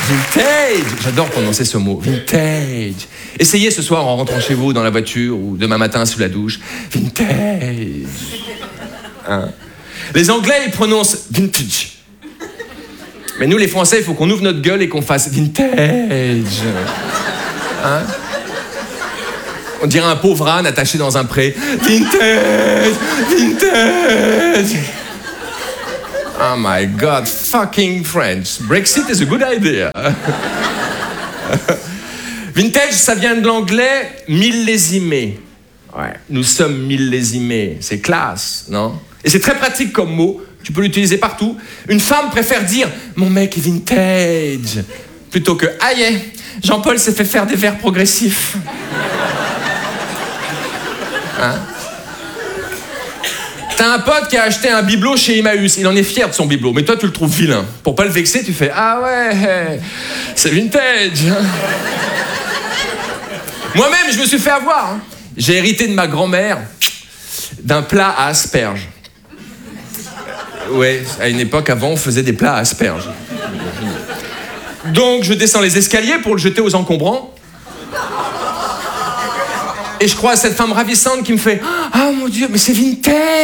Vintage. J'adore prononcer ce mot. Vintage. Essayez ce soir en rentrant chez vous dans la voiture ou demain matin sous la douche. Vintage. Hein? Les Anglais, ils prononcent vintage. Mais nous, les Français, il faut qu'on ouvre notre gueule et qu'on fasse vintage. Hein? On dirait un pauvre âne attaché dans un pré. Vintage! Vintage! Oh my God, fucking French. Brexit is a good idea. Vintage, ça vient de l'anglais millésimé. Ouais, nous sommes millésimés. C'est classe, non? Et c'est très pratique comme mot. Tu peux l'utiliser partout. Une femme préfère dire « mon mec est vintage » plutôt que « aïe, Jean-Paul s'est fait faire des verres progressifs ». Hein? T'as un pote qui a acheté un bibelot chez Emmaüs. Il en est fier de son bibelot, mais toi tu le trouves vilain. Pour pas le vexer, tu fais « ah ouais, c'est vintage ». Moi-même, je me suis fait avoir. Hein. J'ai hérité de ma grand-mère d'un plat à asperges. Ouais, à une époque, avant, on faisait des plats à asperges. Donc, je descends les escaliers pour le jeter aux encombrants. Et je croise cette femme ravissante qui me fait « ah mon Dieu, mais c'est vintage !»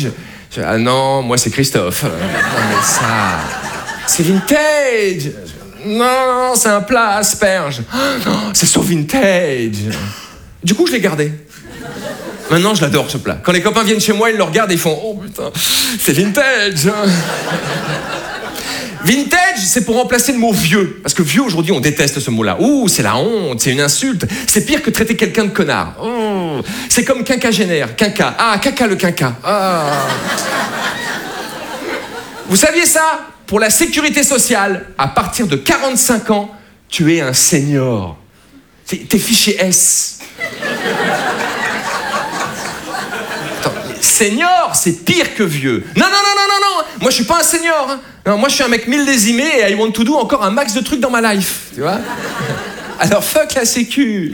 Je dis « ah non, moi c'est Christophe. » Non mais ça, c'est vintage. Non, c'est un plat à asperges. Oh, non, c'est so vintage. Du coup, je l'ai gardé. Maintenant, je l'adore, ce plat. Quand les copains viennent chez moi, ils le regardent et ils font « oh putain, c'est vintage !» Vintage, c'est pour remplacer le mot vieux. Parce que vieux, aujourd'hui, on déteste ce mot-là. Ouh, c'est la honte, c'est une insulte. C'est pire que traiter quelqu'un de connard. Oh, c'est comme quinquagénaire, quinca. Ah, caca le quinca. Ah. Vous saviez ça? Pour la sécurité sociale, à partir de 45 ans, tu es un senior. T'es fiché S. Attends, senior, c'est pire que vieux. Non. Moi, je suis pas un senior. Hein. Non, moi, je suis un mec millésimé et I want to do encore un max de trucs dans ma life. Tu vois? Alors, fuck la sécu.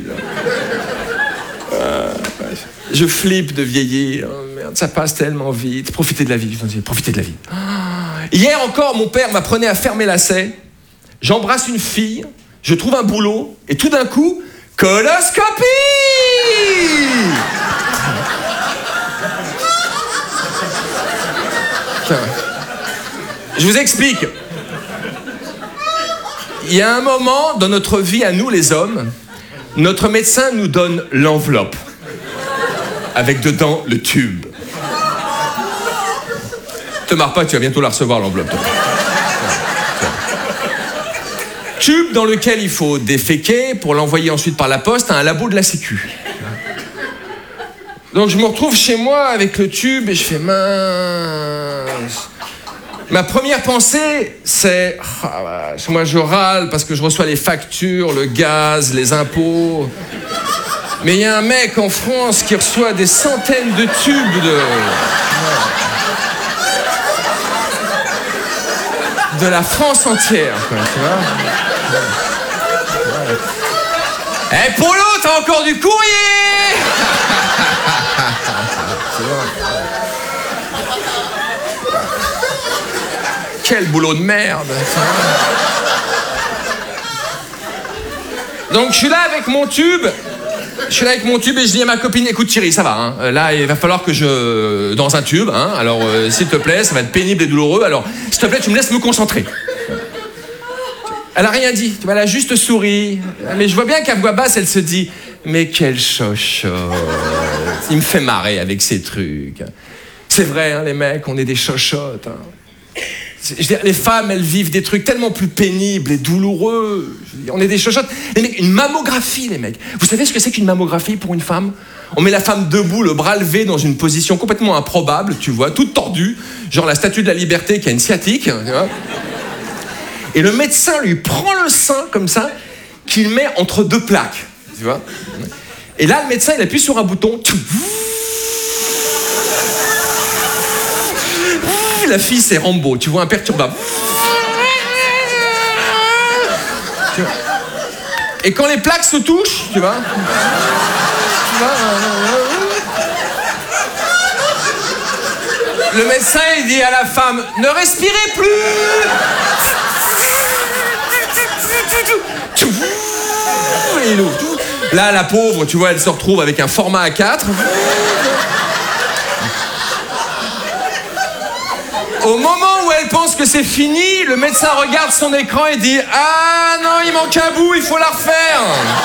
Je flippe de vieillir. Oh, merde, ça passe tellement vite. Profitez de la vie. Profitez de la vie. Hier encore, mon père m'apprenait à fermer lacets. J'embrasse une fille, je trouve un boulot, et tout d'un coup, coloscopie! Je vous explique. Il y a un moment dans notre vie, à nous les hommes, notre médecin nous donne l'enveloppe, avec dedans le tube. Te marre pas, tu vas bientôt la recevoir, l'enveloppe. Tube dans lequel il faut déféquer pour l'envoyer ensuite par la poste à un labo de la Sécu. Donc je me retrouve chez moi avec le tube et je fais mince. Ma première pensée, c'est moi je râle parce que je reçois les factures, le gaz, les impôts. Mais il y a un mec en France qui reçoit des centaines de tubes de la France entière, quoi, tu vois. Eh, Polo, t'as encore du courrier. Tu vois. Quel boulot de merde. Donc je suis là avec mon tube. Et je dis à ma copine, écoute Thierry, ça va, hein. Là il va falloir que je... dans un tube, hein. Alors s'il te plaît, ça va être pénible et douloureux, alors s'il te plaît tu me laisses me concentrer. Elle a rien dit, tu vois, elle a juste souri. Mais je vois bien qu'à voix basse, elle se dit, mais quel chochotte. Il me fait marrer avec ces trucs. C'est vrai, hein, les mecs, on est des chochottes. Hein. Je veux dire, les femmes, elles vivent des trucs tellement plus pénibles et douloureux. Je veux dire, on est des chochottes. Les mecs, une mammographie, les mecs. Vous savez ce que c'est qu'une mammographie pour une femme? On met la femme debout, le bras levé dans une position complètement improbable, tu vois, toute tordue, genre la statue de la liberté qui a une sciatique, tu vois. Et le médecin lui prend le sein comme ça, qu'il met entre deux plaques, tu vois. Et là, le médecin, il appuie sur un bouton. La fille, c'est Rambo, tu vois, imperturbable. Et quand les plaques se touchent, tu vois, le médecin, il dit à la femme, ne respirez plus. nous. Là, la pauvre, tu vois, elle se retrouve avec un format A4. Au moment où elle pense que c'est fini, le médecin regarde son écran et dit « Ah non, il manque un bout, il faut la refaire !»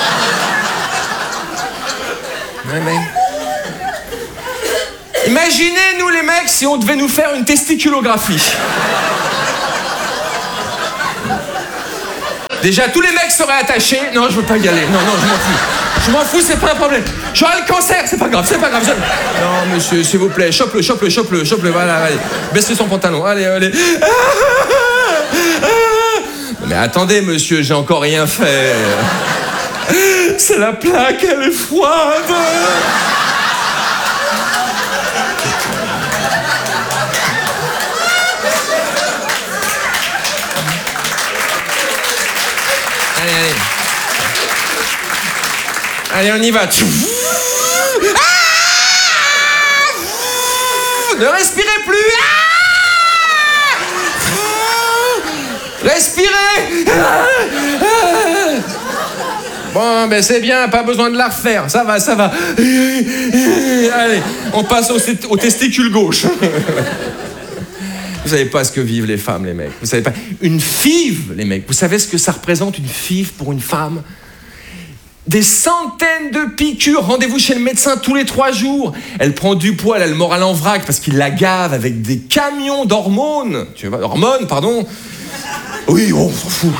mais... Imaginez, nous les mecs, si on devait nous faire une testiculographie. Déjà, tous les mecs seraient attachés. Non, je veux pas y aller. Non, je m'en fous. Je m'en fous, c'est pas un problème. J'aurai le cancer, c'est pas grave. Non, monsieur, s'il vous plaît, chope-le, voilà, allez. Baissez son pantalon, allez. Mais attendez, monsieur, j'ai encore rien fait. C'est la plaque, elle est froide. Allez, on y va. Ne respirez plus. Respirez. Bon, ben c'est bien, pas besoin de la refaire. Ça va. Allez, on passe au testicule gauche. Vous savez pas ce que vivent les femmes, les mecs. Vous savez pas. Une FIV, les mecs. Vous savez ce que ça représente, une FIV pour une femme ? Des centaines de piqûres. Rendez-vous chez le médecin tous les 3 jours. Elle prend du poids, elle a le moral en vrac parce qu'il la gave avec des camions d'hormones. Tu vois, hormones, pardon. Oui, on s'en fout.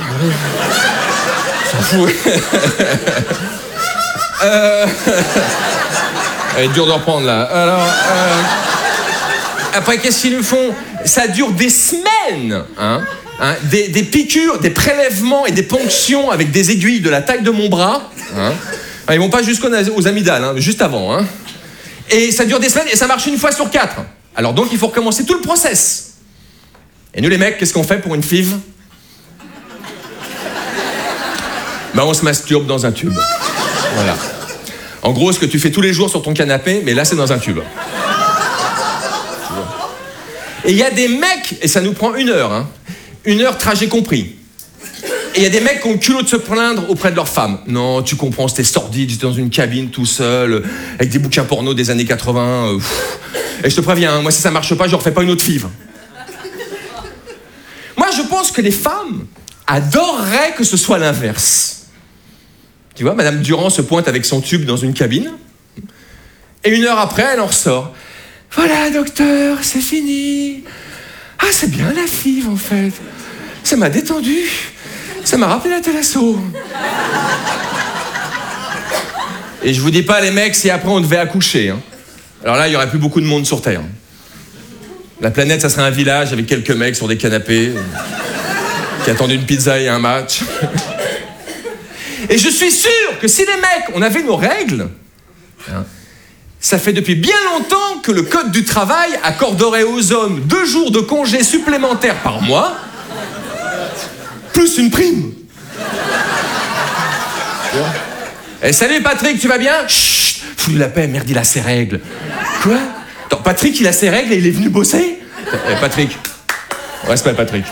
Elle est dure de reprendre là. Alors, après, qu'est-ce qu'ils nous font ? Ça dure des semaines, des piqûres, des prélèvements et des ponctions avec des aiguilles de la taille de mon bras. Ils vont pas jusqu'aux amygdales, juste avant. Et ça dure des semaines et ça marche 1 fois sur 4. Alors donc, il faut recommencer tout le process. Et nous, les mecs, qu'est-ce qu'on fait pour une FIV ? On se masturbe dans un tube. Voilà. En gros, ce que tu fais tous les jours sur ton canapé, mais là, c'est dans un tube. Et il y a des mecs, et ça nous prend 1 heure, 1 heure trajet compris. Et il y a des mecs qui ont le culot de se plaindre auprès de leur femme. Non, tu comprends, c'était sordide, j'étais dans une cabine tout seul, avec des bouquins porno des années 80. Et je te préviens, moi si ça marche pas, je refais pas une autre FIV. Moi je pense que les femmes adoreraient que ce soit l'inverse. Tu vois, Madame Durand se pointe avec son tube dans une cabine, et 1 heure après, elle en ressort. Voilà, docteur, c'est fini. Ah, c'est bien la FIV, en fait. Ça m'a détendu. Ça m'a rappelé la Thalasso. Et je vous dis pas, les mecs, si après on devait accoucher. Alors là, il y aurait plus beaucoup de monde sur Terre. La planète, ça serait un village avec quelques mecs sur des canapés qui attendent une pizza et un match. Et je suis sûr que si les mecs, on avait nos règles... Ça fait depuis bien longtemps que le Code du travail accorderait aux hommes 2 jours de congé supplémentaires par mois, plus une prime. Salut Patrick, tu vas bien ? Chut, fous-lui la paix, merde, il a ses règles. Quoi ? Attends, Patrick, il a ses règles et il est venu bosser ? Patrick, respect Patrick.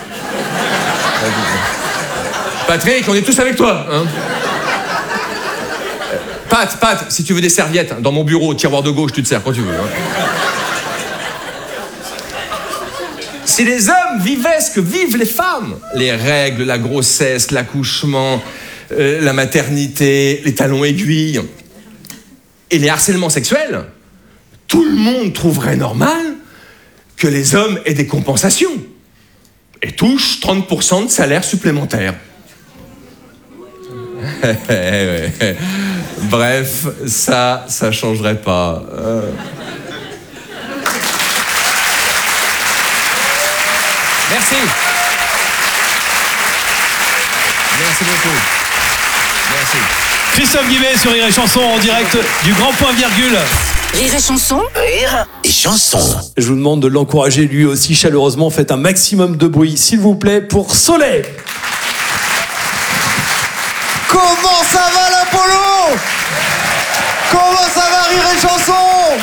Patrick, on est tous avec toi, Pat, si tu veux des serviettes, dans mon bureau, tiroir de gauche, tu te sers quand tu veux. Si les hommes vivaient ce que vivent les femmes, les règles, la grossesse, l'accouchement, la maternité, les talons aiguilles et les harcèlements sexuels, tout le monde trouverait normal que les hommes aient des compensations et touchent 30% de salaire supplémentaire. Bref, ça changerait pas. Merci. Merci beaucoup. Merci. Christophe Guillet sur Rire et Chanson en direct du Grand Point Virgule. Rire et Chanson. Rire et Chanson. Je vous demande de l'encourager lui aussi chaleureusement. Faites un maximum de bruit, s'il vous plaît, pour Soleil. Comment ça va l'Apollo ? Comment ça va Rire et Chanson ?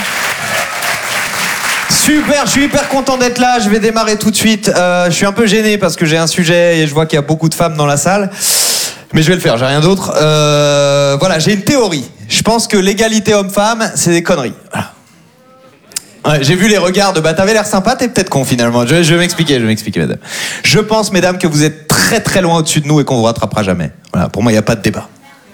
Super, je suis hyper content d'être là, je vais démarrer tout de suite. Je suis un peu gêné parce que j'ai un sujet et je vois qu'il y a beaucoup de femmes dans la salle. Mais je vais le faire, j'ai rien d'autre. Voilà, j'ai une théorie. Je pense que l'égalité homme-femme, c'est des conneries. Voilà. Ouais, j'ai vu les regards de t'avais l'air sympa, t'es peut-être con finalement. Je vais m'expliquer, madame. Je pense, mesdames, que vous êtes très très loin au-dessus de nous et qu'on vous rattrapera jamais. Voilà, pour moi, il n'y a pas de débat.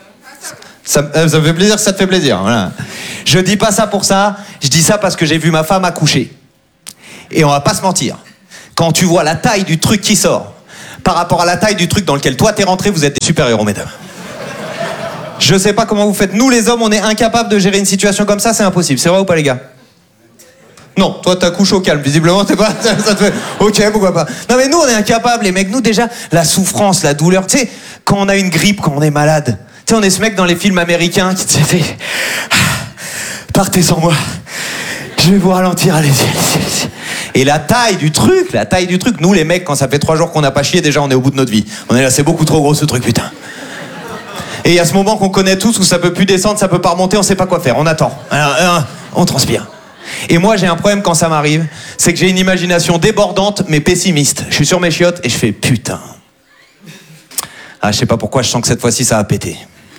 Ça me fait plaisir, ça te fait plaisir. Voilà. Je dis pas ça pour ça, je dis ça parce que j'ai vu ma femme accoucher. Et on va pas se mentir. Quand tu vois la taille du truc qui sort, par rapport à la taille du truc dans lequel toi t'es rentré, vous êtes des super-héros, mesdames. Je sais pas comment vous faites. Nous, les hommes, on est incapables de gérer une situation comme ça, c'est impossible. C'est vrai ou pas, les gars? Non, toi t'accouches au calme, visiblement t'es pas... Ça te fait... Ok, pourquoi pas. Non mais nous on est incapables les mecs, nous déjà, la souffrance, la douleur, tu sais, quand on a une grippe, quand on est malade, tu sais on est ce mec dans les films américains qui te dit partez sans moi, je vais vous ralentir, allez-y. Et la taille du truc, nous les mecs quand ça fait 3 jours qu'on n'a pas chié, déjà on est au bout de notre vie. On est là, c'est beaucoup trop gros ce truc, putain. Et il y a ce moment qu'on connaît tous où ça peut plus descendre, ça peut pas remonter, on sait pas quoi faire, on attend. Alors, on transpire. Et moi j'ai un problème quand ça m'arrive, c'est que j'ai une imagination débordante mais pessimiste. Je suis sur mes chiottes et je fais putain. Ah je sais pas pourquoi, je sens que cette fois-ci ça va péter.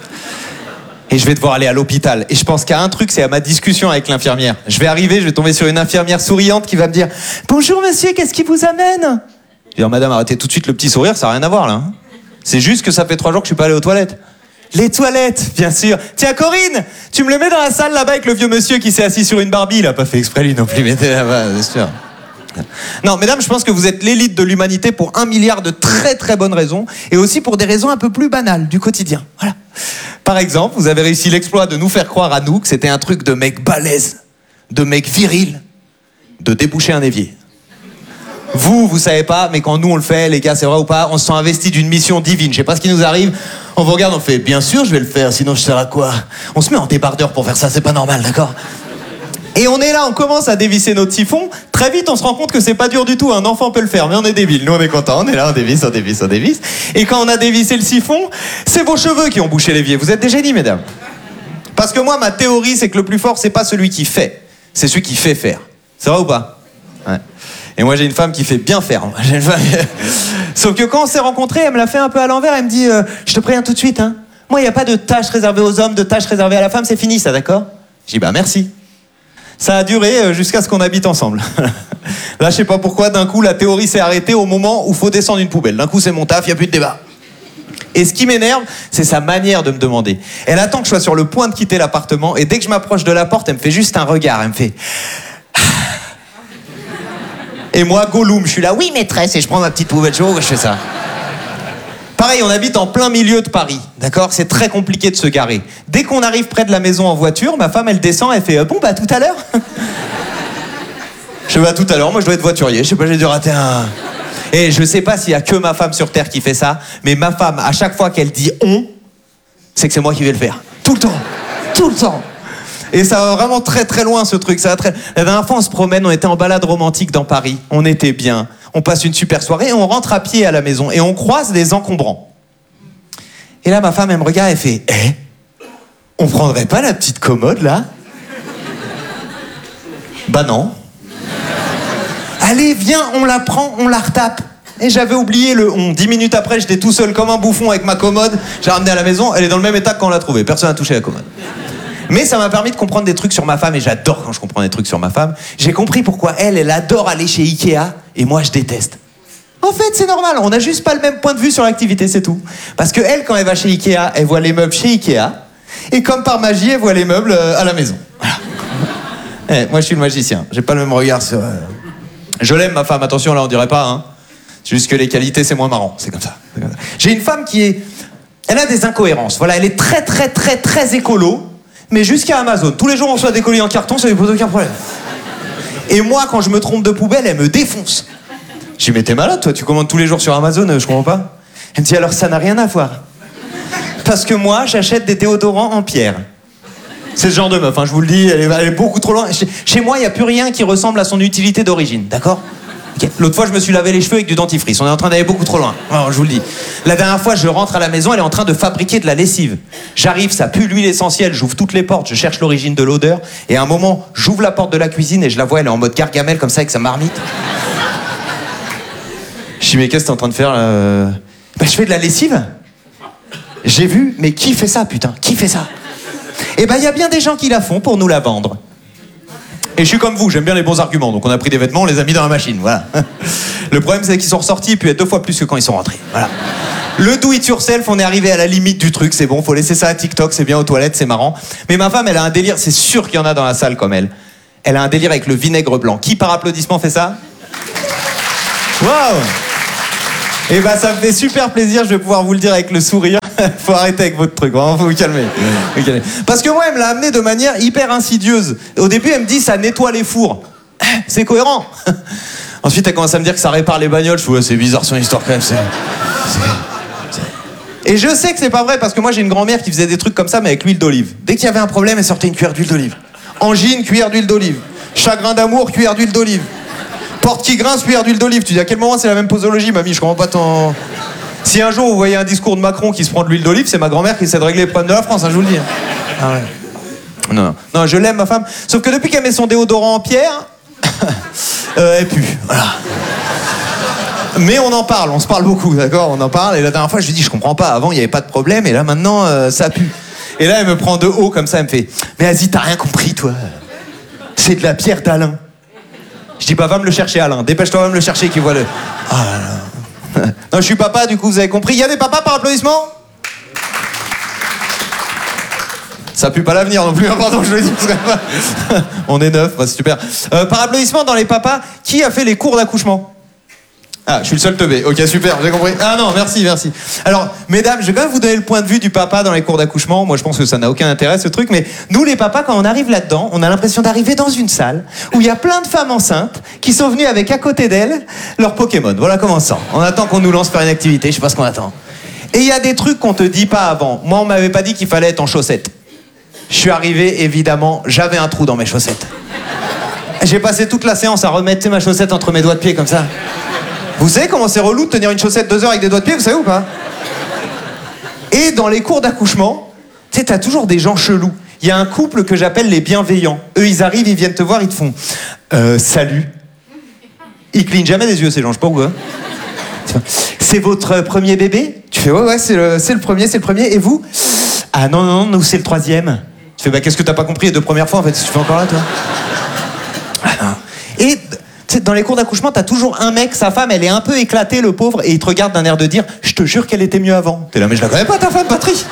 Et je vais devoir aller à l'hôpital. Et je pense qu'à un truc, c'est à ma discussion avec l'infirmière. Je vais arriver, je vais tomber sur une infirmière souriante qui va me dire « Bonjour monsieur, qu'est-ce qui vous amène ?» Je vais dire « Madame, arrêtez tout de suite le petit sourire, ça n'a rien à voir là. Hein. C'est juste que ça fait 3 jours que je suis pas allé aux toilettes. » Les toilettes, bien sûr. Tiens, Corinne, tu me le mets dans la salle là-bas avec le vieux monsieur qui s'est assis sur une Barbie. Il a pas fait exprès, lui non plus. Mettez là-bas, c'est sûr. Non, mesdames, je pense que vous êtes l'élite de l'humanité pour 1 milliard de très très bonnes raisons et aussi pour des raisons un peu plus banales du quotidien. Voilà. Par exemple, vous avez réussi l'exploit de nous faire croire à nous que c'était un truc de mec balèze, de mec viril, de déboucher un évier. Vous savez pas, mais quand nous on le fait, les gars, c'est vrai ou pas, on se sent investi d'une mission divine. Je sais pas ce qui nous arrive. On vous regarde, on fait bien sûr, je vais le faire, sinon je sers à quoi? On se met en débardeur pour faire ça, c'est pas normal, d'accord? Et on est là, on commence à dévisser notre siphon. Très vite, on se rend compte que c'est pas dur du tout. Un enfant peut le faire, mais on est débile. Nous, on est content. On est là, on dévisse. Et quand on a dévissé le siphon, c'est vos cheveux qui ont bouché l'évier. Vous êtes des génies, mesdames. Parce que moi, ma théorie, c'est que le plus fort, c'est pas celui qui fait, c'est celui qui fait faire. C'est vrai ou pas? Ouais. Et moi, j'ai une femme qui fait bien faire. Sauf que quand on s'est rencontrés, elle me l'a fait un peu à l'envers. Elle me dit je te préviens tout de suite, hein. Moi, il n'y a pas de tâches réservées aux hommes, de tâches réservées à la femme, c'est fini, ça, d'accord? Je dis bah merci. Ça a duré jusqu'à ce qu'on habite ensemble. Là, je sais pas pourquoi, d'un coup, la théorie s'est arrêtée au moment où faut descendre une poubelle. D'un coup, c'est mon taf, il n'y a plus de débat. Et ce qui m'énerve, c'est sa manière de me demander. Elle attend que je sois sur le point de quitter l'appartement, et dès que je m'approche de la porte, elle me fait juste un regard. Elle me fait... Et moi, Gollum, je suis là, oui maîtresse, et je prends ma petite poubelle chaude, je fais ça. Pareil, on habite en plein milieu de Paris, d'accord? C'est très compliqué de se garer. Dès qu'on arrive près de la maison en voiture, ma femme, elle descend, elle fait bon, bah tout à l'heure. Je vais tout à l'heure, moi je dois être voiturier, je sais pas, j'ai dû rater un... Et je sais pas s'il y a que ma femme sur Terre qui fait ça, mais ma femme, à chaque fois qu'elle dit on, c'est que c'est moi qui vais le faire. Tout le temps. Et ça va vraiment très très loin ce truc. Ça va très... La dernière fois on se promène, on était en balade romantique dans Paris. On était bien, on passe une super soirée et on rentre à pied à la maison et on croise des encombrants. Et là ma femme elle me regarde et fait on prendrait pas la petite commode là? Bah non. Allez viens, on la prend, on la retape. Et j'avais oublié le on. 10 minutes après j'étais tout seul comme un bouffon avec ma commode. J'ai ramené à la maison, elle est dans le même état que quand on l'a trouvée. Personne n'a touché la commode. Mais ça m'a permis de comprendre des trucs sur ma femme, et j'adore quand je comprends des trucs sur ma femme. J'ai compris pourquoi elle adore aller chez Ikea, et moi je déteste. En fait, c'est normal, on n'a juste pas le même point de vue sur l'activité, c'est tout. Parce que elle, quand elle va chez Ikea, elle voit les meubles chez Ikea, et comme par magie, elle voit les meubles à la maison. Voilà. Moi je suis le magicien, j'ai pas le même regard sur... Je l'aime ma femme, attention là on dirait pas, hein. C'est juste que les qualités c'est moins marrant, c'est comme ça. J'ai une femme qui est... Elle a des incohérences, voilà, elle est très très très très écolo, mais jusqu'à Amazon. Tous les jours, on reçoit des colis en carton, ça lui pose aucun problème. Et moi, quand je me trompe de poubelle, elle me défonce. Je dis, mais t'es malade, toi, tu commandes tous les jours sur Amazon, je comprends pas. Elle me dit, alors ça n'a rien à voir. Parce que moi, j'achète des déodorants en pierre. C'est ce genre de meuf, hein, je vous le dis, elle est beaucoup trop loin. Chez moi, il n'y a plus rien qui ressemble à son utilité d'origine, d'accord? Okay. L'autre fois, je me suis lavé les cheveux avec du dentifrice. On est en train d'aller beaucoup trop loin. Alors, je vous le dis. La dernière fois, je rentre à la maison, elle est en train de fabriquer de la lessive. J'arrive, ça pue l'huile essentielle, j'ouvre toutes les portes, je cherche l'origine de l'odeur. Et à un moment, j'ouvre la porte de la cuisine et je la vois, elle est en mode Gargamel, comme ça, avec sa marmite. Je dis, mais qu'est-ce que t'es en train de faire là? Bah, je fais de la lessive. J'ai vu, mais qui fait ça, putain? Qui fait ça? Eh ben, il y a bien des gens qui la font pour nous la vendre. Et je suis comme vous, j'aime bien les bons arguments. Donc on a pris des vêtements, on les a mis dans la machine, voilà. Le problème, c'est qu'ils sont ressortis et puis il y a 2 fois plus que quand ils sont rentrés. Voilà. Le do it yourself, on est arrivé à la limite du truc, c'est bon, faut laisser ça à TikTok, c'est bien aux toilettes, c'est marrant. Mais ma femme, elle a un délire, c'est sûr qu'il y en a dans la salle comme elle. Elle a un délire avec le vinaigre blanc. Qui par applaudissement fait ça? Waouh! Et bah ça me fait super plaisir, je vais pouvoir vous le dire avec le sourire. Faut arrêter avec votre truc, vraiment, faut vous calmer. Parce que moi, elle me l'a amené de manière hyper insidieuse. Au début, elle me dit ça nettoie les fours. C'est cohérent. Ensuite, elle commence à me dire que ça répare les bagnoles. Je trouve c'est bizarre son histoire quand même. Et je sais que c'est pas vrai parce que moi j'ai une grand-mère qui faisait des trucs comme ça mais avec l'huile d'olive. Dès qu'il y avait un problème, elle sortait une cuillère d'huile d'olive. Angine, cuillère d'huile d'olive. Chagrin d'amour, cuillère d'huile d'olive. Porte qui grince, cuillère d'huile d'olive. Tu dis à quel moment c'est la même posologie, mamie? Je comprends pas ton... Si un jour vous voyez un discours de Macron qui se prend de l'huile d'olive, c'est ma grand-mère qui essaie de régler les problèmes de la France, hein, je vous le dis. Ah ouais. Non, je l'aime ma femme. Sauf que depuis qu'elle met son déodorant en pierre, elle pue. Voilà. Mais on en parle, on se parle beaucoup, d'accord? On en parle. Et la dernière fois, je lui dis, je comprends pas. Avant, il n'y avait pas de problème. Et là, maintenant, ça pue. Et là, elle me prend de haut comme ça. Elle me fait, mais vas-y, t'as rien compris, toi. C'est de la pierre d'Alain. Je dis, bah, va me le chercher, Alain. Dépêche-toi, va me le chercher, qui voit le... Ah là là. Non, je suis papa, du coup, vous avez compris. Il y a des papas par applaudissement? Ça pue pas l'avenir non plus, hein, pardon, je le dis. On est 9, bah, c'est super. Par applaudissement, dans les papas, qui a fait les cours d'accouchement? Ah, je suis le seul teubé. Ok, super, j'ai compris. Ah non, merci. Alors, mesdames, je vais quand même vous donner le point de vue du papa dans les cours d'accouchement. Moi, je pense que ça n'a aucun intérêt, ce truc. Mais nous, les papas, quand on arrive là-dedans, on a l'impression d'arriver dans une salle où il y a plein de femmes enceintes qui sont venues avec à côté d'elles leur Pokémon. Voilà comment on sent. On attend qu'on nous lance faire une activité, je sais pas ce qu'on attend. Et il y a des trucs qu'on te dit pas avant. Moi, on m'avait pas dit qu'il fallait être en chaussettes. Je suis arrivé, évidemment, j'avais un trou dans mes chaussettes. J'ai passé toute la séance à remettre ma chaussette entre mes doigts de pied comme ça. Vous savez comment c'est relou de tenir une chaussette 2 heures avec des doigts de pied, vous savez ou pas? Et dans les cours d'accouchement, tu sais, t'as toujours des gens chelous. Il y a un couple que j'appelle les bienveillants. Eux, ils arrivent, ils viennent te voir, ils te font salut. Ils clignent jamais des yeux, ces gens, je sais pas où. Hein. C'est votre premier bébé? Tu fais ouais, c'est le premier. Et vous? Ah non, nous c'est le 3e. Tu fais bah qu'est-ce que t'as pas compris les 2 premières fois en fait? Tu fais encore là, toi? Ah non. Et dans les cours d'accouchement, t'as toujours un mec, sa femme, elle est un peu éclatée, le pauvre, et il te regarde d'un air de dire, je te jure qu'elle était mieux avant. T'es là, mais je la connais pas ta femme, Patrick.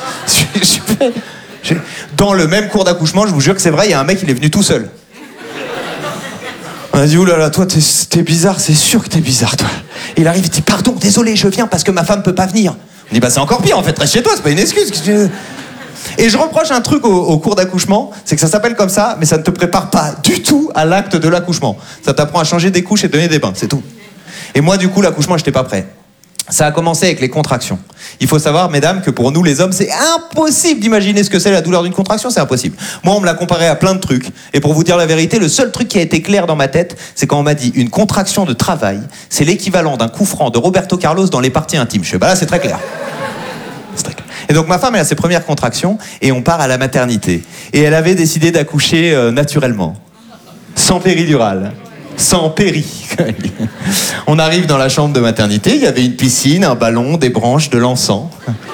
Dans le même cours d'accouchement, je vous jure que c'est vrai, il y a un mec, il est venu tout seul. On a dit, oulala, toi, t'es bizarre, c'est sûr que t'es bizarre, toi. Et il arrive, il dit, pardon, désolé, je viens parce que ma femme peut pas venir. On dit, bah c'est encore pire, en fait, reste chez toi, c'est pas une excuse. Et je reproche un truc au cours d'accouchement, c'est que ça s'appelle comme ça, mais ça ne te prépare pas du tout à l'acte de l'accouchement. Ça t'apprend à changer des couches et donner des bains, c'est tout. Et moi, du coup, l'accouchement, j'étais pas prêt. Ça a commencé avec les contractions. Il faut savoir, mesdames, que pour nous, les hommes, c'est impossible d'imaginer ce que c'est la douleur d'une contraction, c'est impossible. Moi, on me l'a comparé à plein de trucs. Et pour vous dire la vérité, le seul truc qui a été clair dans ma tête, c'est quand on m'a dit une contraction de travail, c'est l'équivalent d'un coup franc de Roberto Carlos dans les parties intimes. Je fais, bah là, c'est très clair. C'est très clair. Et donc ma femme, elle a ses premières contractions et on part à la maternité. Et elle avait décidé d'accoucher naturellement, sans péridurale, sans péri. On arrive dans la chambre de maternité, il y avait une piscine, un ballon, des branches, de l'encens.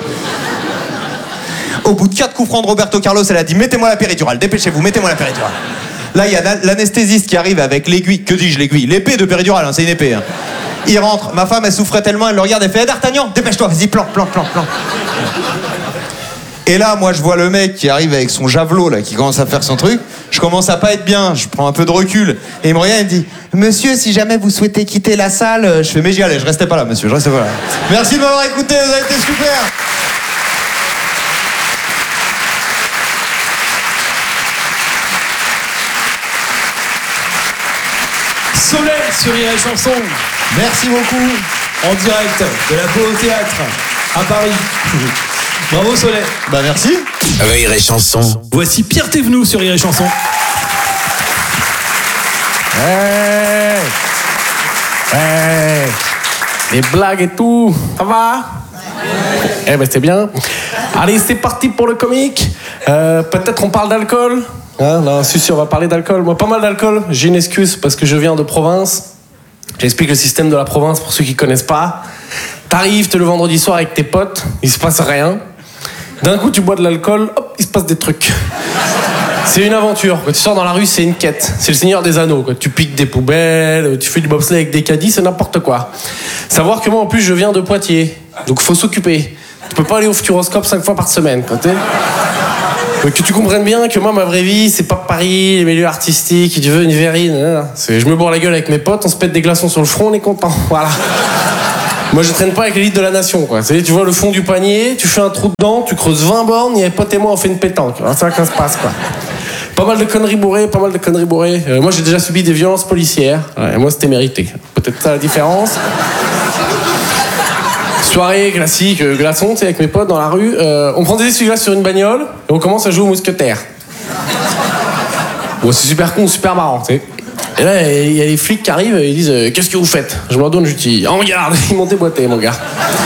Au bout de 4 coups francs de Roberto Carlos, elle a dit « Mettez-moi la péridurale, dépêchez-vous, mettez-moi la péridurale ». Là, il y a l'anesthésiste qui arrive avec l'aiguille, que dis-je l'aiguille? L'épée de péridurale, hein, c'est une épée. Hein. Il rentre, ma femme, elle souffrait tellement, elle le regarde, elle fait hey, « D'Artagnan, dépêche-toi, vas-y, plan. » Et là, moi, je vois le mec qui arrive avec son javelot, là, qui commence à faire son truc. Je commence à pas être bien, je prends un peu de recul. Et il me regarde, il me dit « Monsieur, si jamais vous souhaitez quitter la salle... » Je fais « Mais j'y allais, je restais pas là, monsieur, je restais pas là. » Merci de m'avoir écouté, vous avez été super. Soleil sur Rire et Chanson. Merci beaucoup. En direct de la Beau au Théâtre à Paris. Bravo Soleil. Bah merci. Rire et Chanson. Voici Pierre Thévenoud sur Rire et Chanson. Hey. Les blagues et tout, ça va? Eh ben c'est bien. Allez, c'est parti pour le comique. Peut-être on parle d'alcool. Hein, non, si, on va parler d'alcool. Moi, pas mal d'alcool. J'ai une excuse parce que je viens de province. J'explique le système de la province pour ceux qui connaissent pas. T'arrives le vendredi soir avec tes potes, il se passe rien. D'un coup, tu bois de l'alcool, hop, il se passe des trucs. C'est une aventure. Quand tu sors dans la rue, c'est une quête. C'est le Seigneur des Anneaux. Quoi. Tu piques des poubelles, tu fais du bobsleigh avec des caddies, c'est n'importe quoi. Savoir que moi, en plus, je viens de Poitiers. Donc, faut s'occuper. Tu peux pas aller au Futuroscope 5 fois par semaine. Quoi, donc, que tu comprennes bien que moi, ma vraie vie, c'est pas Paris, les milieux artistiques, tu veux une verrine. Je me bourre la gueule avec mes potes, on se pète des glaçons sur le front, on est content. Voilà. Moi, je traîne pas avec l'élite de la nation, quoi. Tu vois le fond du panier, tu fais un trou dedans, tu creuses 20 bornes, et potes et moi, on fait une pétanque. C'est ça que ça se passe, quoi. Pas mal de conneries bourrées. Moi, j'ai déjà subi des violences policières. Ouais, moi, c'était mérité. Peut-être ça la différence. Soirée classique, glaçon, tu sais, avec mes potes dans la rue. On prend des essuie-glaces sur une bagnole et on commence à jouer aux mousquetaires. Bon, c'est super con, super marrant, tu sais. Et là, il y a les flics qui arrivent et ils disent qu'est-ce que vous faites? Je me leur donne, je dis oh, regarde, ils m'ont déboîté, mon gars.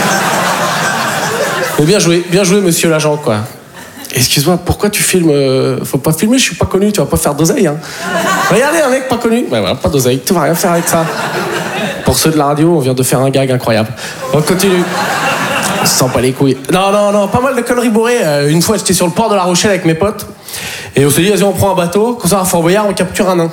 Mais bien joué, monsieur l'agent, quoi. Excuse-moi, pourquoi tu filmes? Faut pas filmer, je suis pas connu, tu vas pas faire d'oseille, hein. Regardez, un mec pas connu. Ouais, voilà, pas d'oseille, tu vas rien faire avec ça. Pour ceux de la radio, on vient de faire un gag incroyable. On continue. On se sent pas les couilles. Non, pas mal de conneries bourrées. Une fois, j'étais sur le port de La Rochelle avec mes potes. Et on s'est dit, vas-y, on prend un bateau. Comme ça, à Fort Boyard, on capture un nain.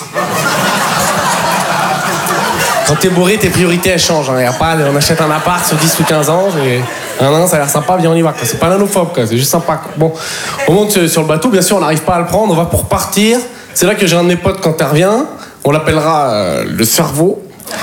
Quand t'es bourré, tes priorités, elles changent. Hein. Y a pas, on achète un appart sur 10 ou 15 ans. Et un nain, ça a l'air sympa, viens, on y va. Quoi. C'est pas nanophobe, quoi. C'est juste sympa. Quoi. Bon, on monte sur le bateau. Bien sûr, on n'arrive pas à le prendre. On va pour partir. C'est là que j'ai un de mes potes, quand il revient. On l'appellera le cerveau.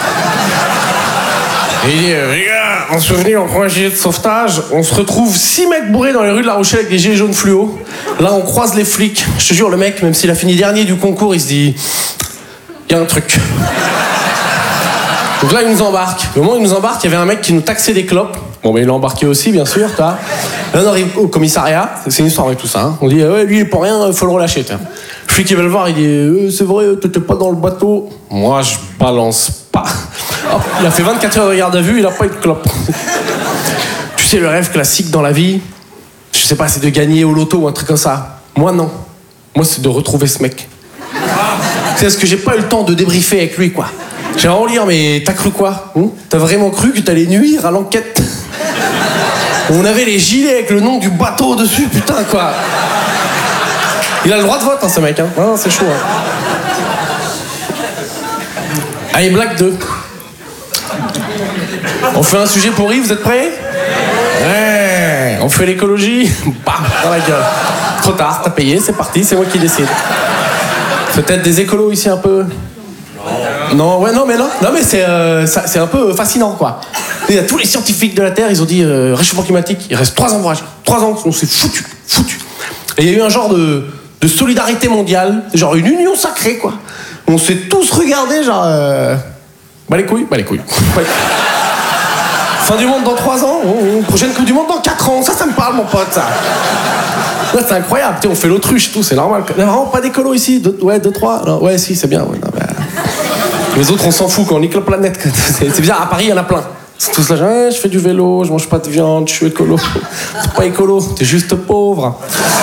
Et il dit, les gars, on se souvient, on prend un gilet de sauvetage, on se retrouve 6 mecs bourrés dans les rues de La Rochelle avec des gilets jaunes fluo. Là, on croise les flics. Je te jure, le mec, même s'il a fini dernier du concours, il se dit, il y a un truc. Donc là, il nous embarque. Au moment où il nous embarque, il y avait un mec qui nous taxait des clopes. Bon, mais il l'a embarqué aussi, bien sûr. Là, on arrive au commissariat. C'est une histoire avec tout ça. Hein. On dit, ouais, lui, il est pour rien, il faut le relâcher. T'as. Le flic, il va le voir, il dit, c'est vrai, t'étais pas dans le bateau. Moi, je balance pas. Hop, il a fait 24 heures de garde à vue, il a pas eu de clope. Tu sais, le rêve classique dans la vie, je sais pas, c'est de gagner au loto ou un truc comme ça. Moi, non. Moi, c'est de retrouver ce mec. C'est parce que j'ai pas eu le temps de débriefer avec lui, quoi. J'ai vraiment lire, mais t'as cru quoi? T'as vraiment cru que t'allais nuire à l'enquête? On avait les gilets avec le nom du bateau dessus, putain, quoi. Il a le droit de vote, hein, ce mec, hein. Non, c'est chaud, hein. Allez, blague 2. On fait un sujet pourri, vous êtes prêts? Ouais. On fait l'écologie. Bam, dans la gueule. Trop tard, t'as payé, c'est parti, c'est moi qui décide. Peut-être des écolos ici un peu? Non, ouais, non, mais c'est un peu fascinant, quoi. Il y a tous les scientifiques de la Terre, ils ont dit réchauffement climatique, il reste 3 ans pour agir. 3 ans, on s'est foutu. Et il y a eu un genre de solidarité mondiale, genre une union sacrée, quoi. On s'est tous regardés, genre bah les couilles. Fin du monde dans 3 ans, prochaine Coupe du Monde dans 4 ans, ça me parle, mon pote, ça. Ouais, c'est incroyable, on fait l'autruche, tout, c'est normal. Il n'y a vraiment pas d'écolo ici? 2, 3? Non, ouais, si, c'est bien. Ouais, non, bah... Les autres, on s'en fout quand on nique la planète. C'est bizarre, à Paris, il y en a plein. C'est tous là, genre, je fais du vélo, je mange pas de viande, je suis écolo. T'es pas écolo, t'es juste pauvre.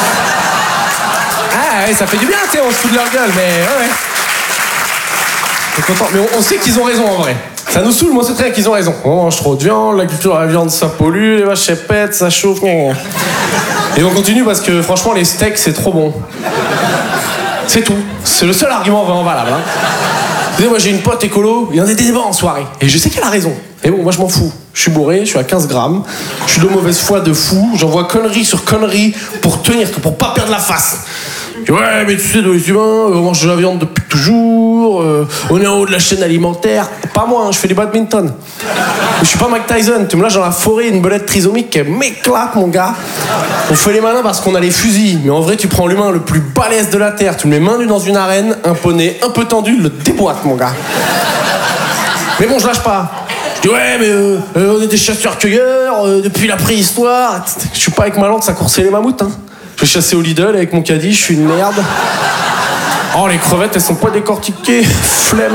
Ah ouais, ça fait du bien, tu sais, on se fout de leur gueule, mais ouais. T'es content, mais on sait qu'ils ont raison en vrai. Ça nous saoule, moi c'est très qu'ils ont raison. On mange trop de viande, la culture de la viande ça pollue, les vaches elles pètent, ça chauffe. Et on continue parce que franchement les steaks c'est trop bon. C'est tout. C'est le seul argument vraiment valable. Hein. Vous savez, moi j'ai une pote écolo, il y en a des débats en soirée. Et je sais qu'elle a raison. Et bon, moi je m'en fous. Je suis bourré, je suis à 15 grammes, je suis de mauvaise foi de fou, j'envoie conneries sur conneries pour tenir, pour pas perdre la face. Ouais, mais tu sais, nous les humains, on mange de la viande depuis toujours, on est en haut de la chaîne alimentaire. Pas moi, hein, je fais du badminton. Je suis pas Mike Tyson, tu me lâches dans la forêt une belette trisomique qui m'éclate, mon gars. On fait les malins parce qu'on a les fusils, mais en vrai, tu prends l'humain le plus balèze de la Terre, tu le mets main nue dans une arène, un poney un peu tendu, le déboîte, mon gars. Mais bon, je lâche pas. Je dis ouais, mais on est des chasseurs-cueilleurs depuis la préhistoire. Je suis pas avec ma lance à courser les mammouths, hein. Je vais chasser au Lidl avec mon caddie, je suis une merde. Oh, les crevettes, elles sont pas décortiquées. Flemme.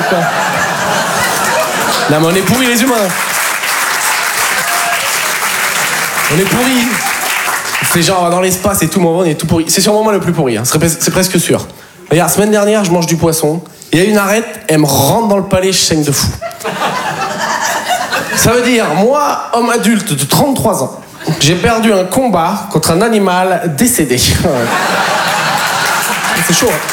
Non, mais on est pourris, les humains. On est pourris. C'est genre, on va dans l'espace et tout, mais on est tout pourri. C'est sûrement moi le plus pourri, hein. C'est presque sûr. Regarde, la semaine dernière, je mange du poisson. Il y a une arête, elle me rentre dans le palais, je saigne de fou. Ça veut dire, moi, homme adulte de 33 ans, J'ai perdu un combat contre un animal décédé. C'est chaud, hein.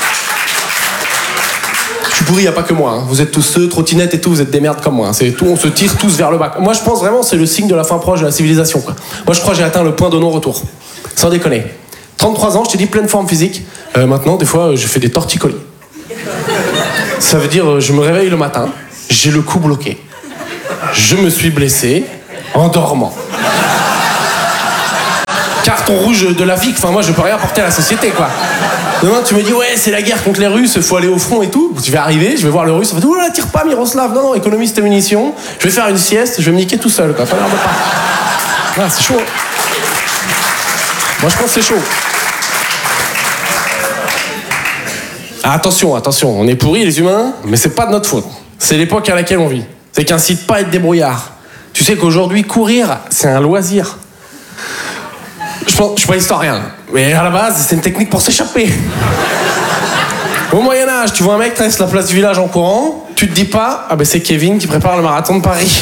Je suis pourri, y a pas que moi. Hein. Vous êtes tous trottinettes et tout, vous êtes des merdes comme moi. Hein. C'est tout, on se tire tous vers le bas. Moi, je pense vraiment c'est le signe de la fin proche de la civilisation. Quoi. Moi, je crois que j'ai atteint le point de non-retour. Sans déconner. 33 ans, je t'ai dit pleine forme physique. Maintenant, des fois, je fais des torticolis. Ça veut dire, je me réveille le matin, j'ai le cou bloqué. Je me suis blessé en dormant. Carton rouge de la FIC, enfin moi je peux rien apporter à la société quoi. Demain tu me dis ouais c'est la guerre contre les Russes, faut aller au front et tout. Tu vas arriver, je vais voir le Russe, on va dire oh là tire pas Miroslav, non économise tes munitions, je vais faire une sieste, je vais me niquer tout seul quoi, pas l'air de pas. Ah, c'est chaud. Moi je pense que c'est chaud. Ah, attention, on est pourris les humains, mais c'est pas de notre faute. C'est l'époque à laquelle on vit. C'est qu'incite pas à être débrouillard. Tu sais qu'aujourd'hui courir c'est un loisir. Je suis pas historien, mais à la base, c'est une technique pour s'échapper. Au Moyen-Âge, tu vois un mec traverse la place du village en courant, tu te dis pas, ah ben c'est Kevin qui prépare le marathon de Paris.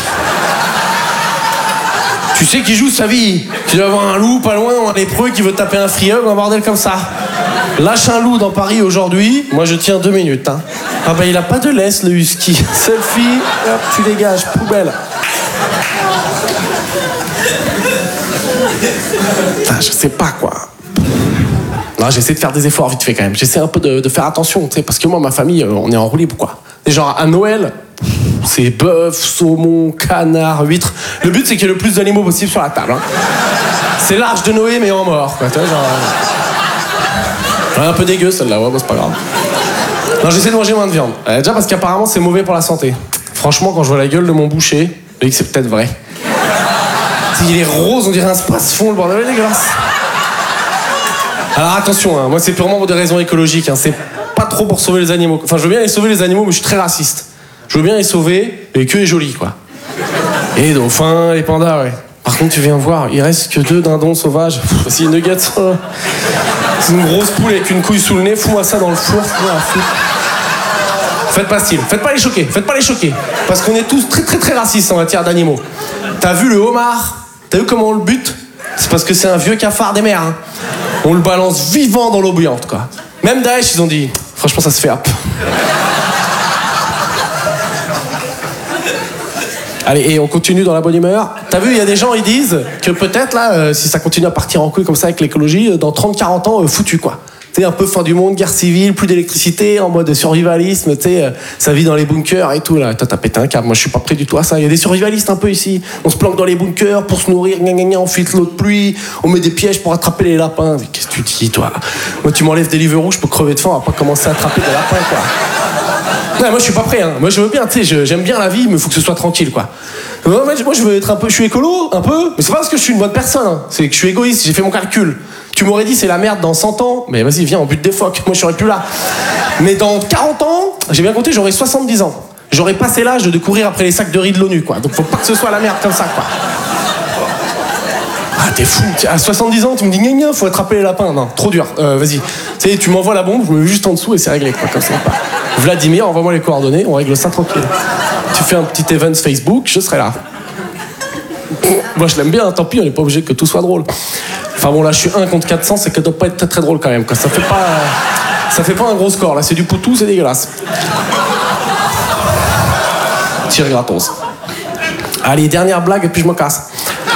Tu sais qu'il joue sa vie. Tu dois avoir un loup pas loin ou un lépreux qui veut taper un free-up ou un bordel comme ça. Lâche un loup dans Paris aujourd'hui, moi je tiens 2 minutes. Hein. Ah ben il a pas de laisse le husky. Selfie, hop, tu dégages, poubelle. Putain, je sais pas quoi. Non, j'essaie de faire des efforts vite fait quand même. J'essaie un peu de faire attention, tu sais, parce que moi, ma famille, on est en roue libre, quoi. Et genre, à Noël, c'est bœuf, saumon, canard, huître. Le but, c'est qu'il y ait le plus d'animaux possible sur la table. Hein. C'est l'arche de Noé, mais en mort, quoi. Tu vois, genre... un peu dégueu, celle-là, ouais, bah, c'est pas grave. Non, j'essaie de manger moins de viande. Déjà parce qu'apparemment, c'est mauvais pour la santé. Franchement, quand je vois la gueule de mon boucher, je dis que c'est peut-être vrai. Il est rose, on dirait un space-fond, le bordel est dégueulasse. Alors attention, hein, moi c'est purement pour des raisons écologiques, hein, c'est pas trop pour sauver les animaux. Enfin, je veux bien les sauver les animaux, mais je suis très raciste. Je veux bien les sauver, mais que les jolis, quoi. Et les dauphins, les pandas, ouais. Par contre, tu viens voir, il reste que 2 dindons sauvages. Voici une nugget. C'est une grosse poule avec une couille sous le nez, fous-moi ça dans le four. Faites pas style, faites pas les choquer. Parce qu'on est tous très très très racistes en matière d'animaux. T'as vu le homard? T'as vu comment on le bute? C'est parce que c'est un vieux cafard des mers. Hein. On le balance vivant dans l'eau bouillante, quoi. Même Daesh, ils ont dit, franchement, ça se fait hop. Allez, et on continue dans la bonne humeur. T'as vu, il y a des gens, ils disent que peut-être, là, si ça continue à partir en couille comme ça avec l'écologie, dans 30-40 ans, foutu, quoi. Tu sais, un peu fin du monde, guerre civile, plus d'électricité, en mode survivalisme, tu sais, ça vit dans les bunkers et tout, là. Toi, t'as pété un câble, moi, je suis pas prêt du tout à ça. Il y a des survivalistes un peu ici. On se planque dans les bunkers pour se nourrir, on filtre l'eau de pluie, on met des pièges pour attraper les lapins. Mais qu'est-ce que tu dis, toi? Moi, tu m'enlèves des Deliveroo, je peux crever de faim, on va pas commencer à attraper des lapins, quoi. Ouais, moi je suis pas prêt, hein. Moi je veux bien, tu sais, j'aime bien la vie, mais il faut que ce soit tranquille, quoi. Moi je veux être un peu, je suis écolo, un peu, mais c'est pas parce que je suis une bonne personne, hein. C'est que je suis égoïste, j'ai fait mon calcul. Tu m'aurais dit c'est la merde dans 100 ans, mais vas-y viens, on bute des phoques, moi je serais plus là. Mais dans 40 ans, j'ai bien compté, j'aurai 70 ans. J'aurais passé l'âge de courir après les sacs de riz de l'ONU, quoi. Donc faut pas que ce soit la merde comme ça, quoi. Ah t'es fou, à 70 ans tu me dis gna faut attraper les lapins, non, trop dur, vas-y. Tu sais, tu m'envoies la bombe, je me mets juste en dessous et c'est réglé, quoi, comme ça. Vladimir, envoie-moi les coordonnées, on règle ça tranquille. Tu fais un petit event Facebook, je serai là. Moi je l'aime bien, tant pis, on n'est pas obligé que tout soit drôle. Enfin bon là je suis 1 contre 400, c'est que ça doit pas être très très drôle quand même, quoi. Ça fait pas un gros score, là c'est du poutou, c'est dégueulasse. Tire gratos. Allez, dernière blague et puis je me casse.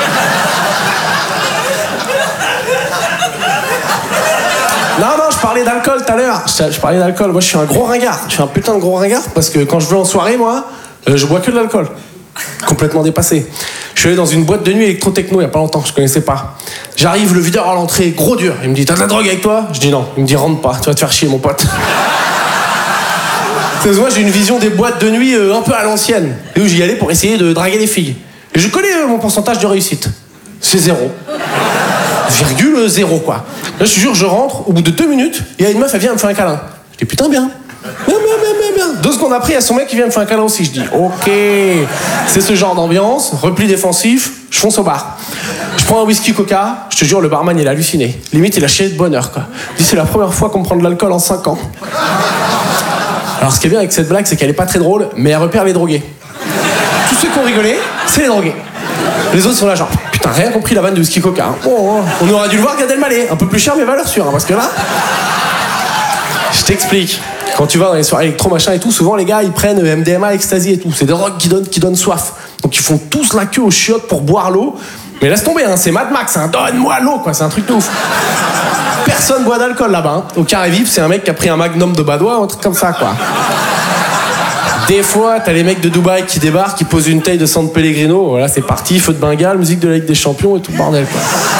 Non, je parlais d'alcool tout à l'heure. Je parlais d'alcool. Moi, je suis un gros ringard. Je suis un putain de gros ringard parce que quand je vais en soirée, moi, je bois que de l'alcool. Complètement dépassé. Je suis allé dans une boîte de nuit électro-techno il y a pas longtemps, je connaissais pas. J'arrive, le videur à l'entrée, gros dur. Il me dit, t'as de la drogue avec toi? Je dis non. Il me dit, rentre pas, tu vas te faire chier, mon pote. Parce que moi, j'ai une vision des boîtes de nuit un peu à l'ancienne. Et où j'y allais pour essayer de draguer des filles. Et je connais mon pourcentage de réussite. C'est 0,0 quoi. Là je te jure, je rentre, au bout de 2 minutes, il y a une meuf, elle vient me faire un câlin. Je dis putain bien. Bien. 2 secondes après, il y a son mec qui vient me faire un câlin aussi. Je dis ok, c'est ce genre d'ambiance, repli défensif, je fonce au bar. Je prends un whisky coca, je te jure, le barman il a halluciné. Limite il a chialé de bonheur quoi. Il dit c'est la première fois qu'on me prend de l'alcool en 5 ans. Alors ce qui est bien avec cette blague, c'est qu'elle est pas très drôle, mais elle repère les drogués. Tous ceux qui ont rigolé, c'est les drogués. Les autres sont là genre, putain, T'as rien compris la vanne du whisky coca. Hein. On aurait dû le voir Gad Elmaleh. Un peu plus cher, mais valeur sûre. Hein, parce que là... Je t'explique. Quand tu vas dans les soirées électro machin et tout, souvent les gars ils prennent MDMA, ecstasy et tout. C'est des drogues qui donnent soif. Donc ils font tous la queue aux chiottes pour boire l'eau. Mais laisse tomber, hein, c'est Mad Max, hein, donne-moi l'eau, quoi, c'est un truc de ouf. Personne boit d'alcool là-bas. Hein. Au carré vif, c'est un mec qui a pris un magnum de Badois, un truc comme ça, quoi. Des fois, t'as les mecs de Dubaï qui débarquent, qui posent une taille de San Pellegrino. Voilà, c'est parti, feu de Bengale, musique de la Ligue des Champions et tout le bordel, quoi.